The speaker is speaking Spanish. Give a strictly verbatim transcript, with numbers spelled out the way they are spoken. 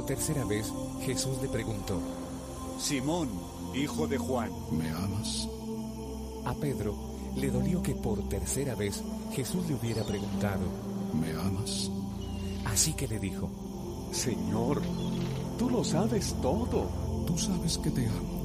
tercera vez, Jesús le preguntó: Simón, hijo de Juan, ¿me amas? A Pedro le dolió que por tercera vez Jesús le hubiera preguntado: ¿me amas? Así que le dijo: Señor, tú lo sabes todo. Tú sabes que te amo.